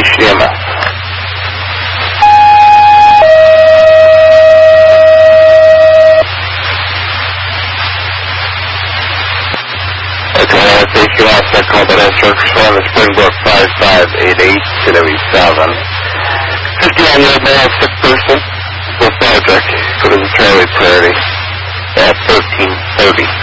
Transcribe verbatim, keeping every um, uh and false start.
H D M S. Okay, that's H D M S. I called that instruction on the Springbrook five five eight eight T W seven. fifty-nine year old male, sick person, lethargic, go to the Charlie Prairie at thirteen thirty.